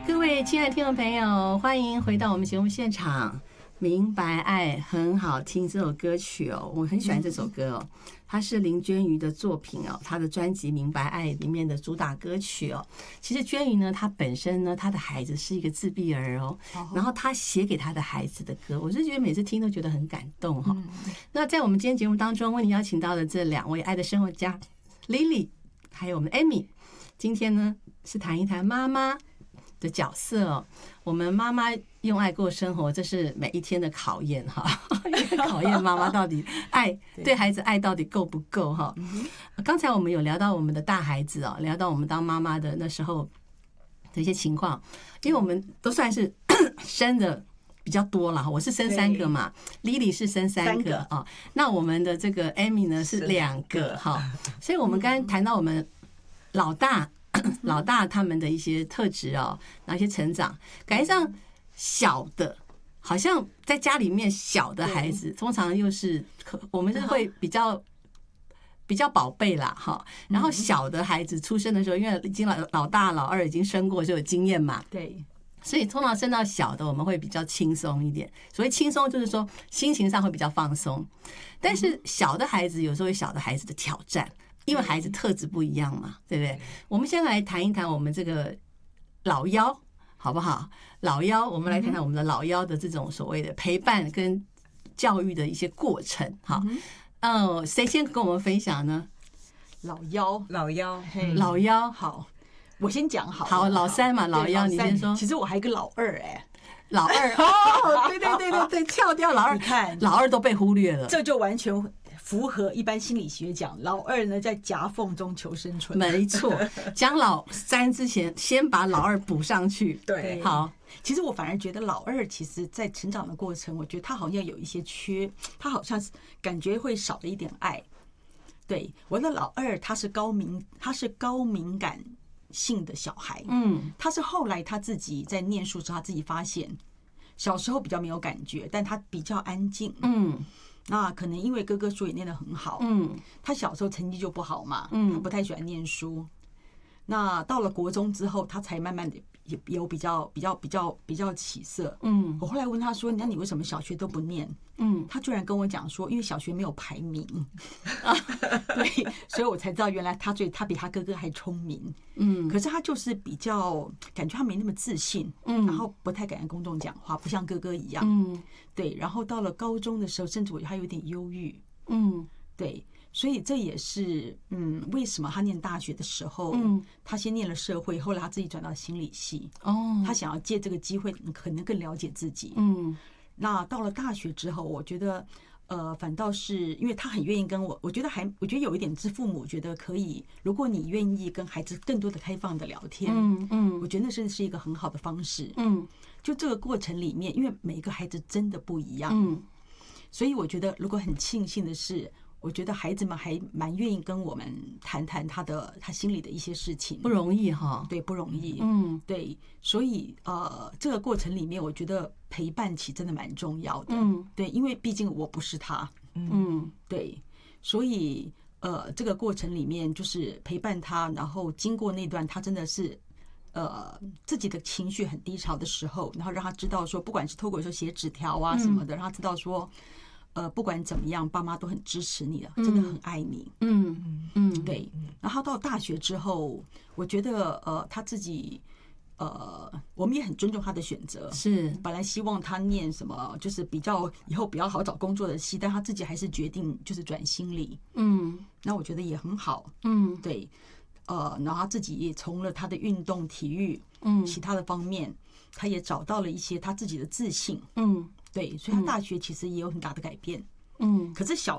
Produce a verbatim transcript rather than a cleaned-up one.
各位亲爱的听众朋友，欢迎回到我们节目现场。明白爱很好听，这首歌曲哦，我很喜欢这首歌哦。它是林娟瑜的作品哦，她的专辑《明白爱》里面的主打歌曲哦。其实娟瑜呢，她本身呢，她的孩子是一个自闭儿哦，然后她写给她的孩子的歌，我是觉得每次听都觉得很感动哈。那在我们今天节目当中，为你邀请到的这两位爱的生活家 Lily 还有我们 Amy， 今天呢是谈一谈妈妈的角色哦。我们妈妈用爱过生活，这是每一天的考验哈，考验妈妈到底爱对孩子爱到底够不够哈。刚才我们有聊到我们的大孩子哦，聊到我们当妈妈的那时候的一些情况，因为我们都算是生的比较多了，我是生三个嘛 ，Lily 是生三个啊，那我们的这个 Amy 呢是两个哈，所以我们刚刚谈到我们老大。老大他们的一些特质哦，哪些成长，感觉上小的，好像在家里面小的孩子，通常又是我们是会比较比较宝贝啦哈。然后小的孩子出生的时候，因为已经老老大老二已经生过，就有经验嘛， 对， 所以通常生到小的我们会比较轻松一点。所谓轻松，就是说心情上会比较放松。但是小的孩子有时候有小的孩子的挑战。因为孩子特质不一样嘛，对不对？我们先来谈一谈我们这个老幺，好不好？老幺，我们来谈谈我们的老幺的这种所谓的陪伴跟教育的一些过程。好，嗯，谁先跟我们分享呢？ 老幺， 老幺， 老幺， 好，我先讲好。 好，老三嘛，老幺，你先说。 其实我还有个老二，哎， 老二哦，对对对对对，跳掉老二， 你看， 老二都被忽略了， 这就完全符合一般心理学讲，老二呢在夹缝中求生存。 没错，讲老三之前，先把老二补上去。 对， 好。 其实我反而觉得老二其实在成长的过程，我觉得他好像有一些缺，他好像是感觉会少了一点爱。对，我的老二他是高敏，他是高敏感性的小孩。嗯，他是后来他自己在念书时候，他自己发现，小时候比较没有感觉，但他比较安静。嗯。那可能因为哥哥书也念得很好，嗯，他小时候成绩就不好嘛，嗯，他不太喜欢念书。那到了国中之后，他才慢慢的有比较比较比较比较起色，嗯。我后来问他说：“那你为什么小学都不念？”嗯，他居然跟我讲说：“因为小学没有排名。”啊，对，所以我才知道原来他最他比他哥哥还聪明，嗯。可是他就是比较感觉他没那么自信，嗯，然后不太敢跟公众讲话，不像哥哥一样，嗯。对，然后到了高中的时候，甚至我觉得他有点忧郁，嗯，对，所以这也是嗯，为什么他念大学的时候，嗯，他先念了社会，后来他自己转到心理系，哦，他想要借这个机会可能更了解自己，嗯，那到了大学之后，我觉得呃，反倒是因为他很愿意跟我，我觉得还我觉得有一点是父母觉得可以，如果你愿意跟孩子更多的开放的聊天，嗯嗯，我觉得那是是一个很好的方式，嗯。就这个过程里面，因为每个孩子真的不一样，嗯，所以我觉得如果很庆幸的是，我觉得孩子们还蛮愿意跟我们谈谈他的他心里的一些事情， 不容易哈， 对，不容易，嗯，对，所以呃，这个过程里面，我觉得陪伴期真的蛮重要的，嗯，对，因为毕竟我不是他，嗯，对，所以呃，这个过程里面就是陪伴他，然后经过那段，他真的是。呃，自己的情绪很低潮的时候，然后让他知道说，不管是透过说写纸条啊什么的，让他知道说，呃，不管怎么样，爸妈都很支持你的，真的很爱你。嗯嗯，对。然后到大学之后，我觉得呃，他自己呃，我们也很尊重他的选择。 是， 本来希望他念什么，就是比较以后比较好找工作的系，但他自己还是决定就是转心理。嗯，那我觉得也很好。嗯，对。呃，然后他自己也从了他的运动、体育，嗯，其他的方面，他也找到了一些他自己的自信，嗯，对，所以他大学其实也有很大的改变，嗯，可是小